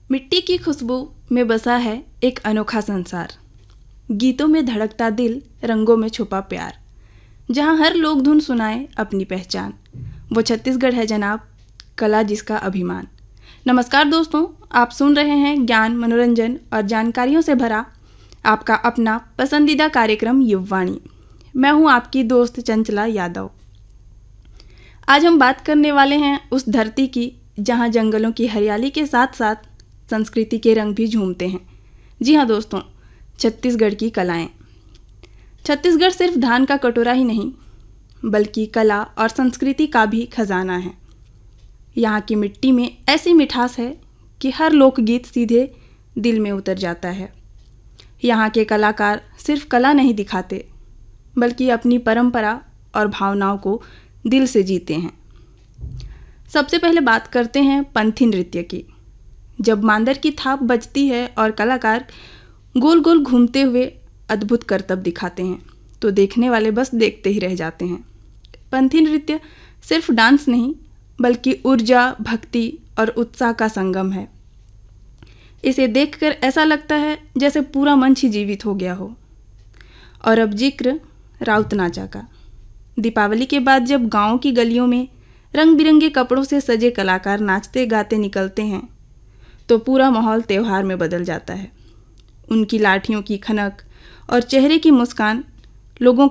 मिट्टी की खुशबू में बसा है एक अनोखा संसार। गीतों में धड़कता दिल, रंगों में छुपा प्यार। जहाँ हर लोक धुन सुनाए अपनी पहचान, वो छत्तीसगढ़ है जनाब, कला जिसका अभिमान। नमस्कार दोस्तों, आप सुन रहे हैं ज्ञान, मनोरंजन और जानकारियों से भरा आपका अपना पसंदीदा कार्यक्रम युववाणी। मैं हूँ आपकी दोस्त चंचला यादव। आज हम बात करने वाले हैं उस धरती की जहाँ जंगलों की हरियाली के साथ साथ संस्कृति के रंग भी झूमते हैं। जी हाँ दोस्तों, छत्तीसगढ़ की कलाएं। छत्तीसगढ़ सिर्फ धान का कटोरा ही नहीं, बल्कि कला और संस्कृति का भी खजाना है। यहाँ की मिट्टी में ऐसी मिठास है कि हर लोकगीत सीधे दिल में उतर जाता है। यहाँ के कलाकार सिर्फ कला नहीं दिखाते, बल्कि अपनी परंपरा और भावनाओं को दिल से जीते हैं। सबसे पहले बात करते हैं पंथी नृत्य की। जब मांदर की थाप बजती है और कलाकार गोल गोल घूमते हुए अद्भुत करतब दिखाते हैं, तो देखने वाले बस देखते ही रह जाते हैं। पंथी नृत्य सिर्फ डांस नहीं, बल्कि ऊर्जा, भक्ति और उत्साह का संगम है। इसे देखकर ऐसा लगता है जैसे पूरा मंच ही जीवित हो गया हो। और अब जिक्र राउत नाचा का। दीपावली के बाद जब गांव की गलियों में रंग बिरंगे कपड़ों से सजे कलाकार नाचते गाते निकलते हैं, तो पूरा माहौल त्योहार में बदल जाता है। उनकी लाठियों की खनक और चेहरे की मुस्कान लोगों